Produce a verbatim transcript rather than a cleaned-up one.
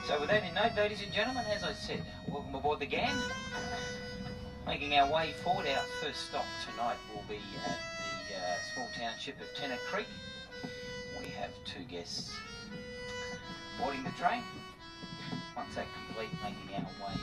So with that in note, ladies and gentlemen, as I said, welcome aboard the Ghan. Making our way forward, our first stop tonight will be at the uh, small township of Tennant Creek. We have two guests boarding the train. Once that complete, making our way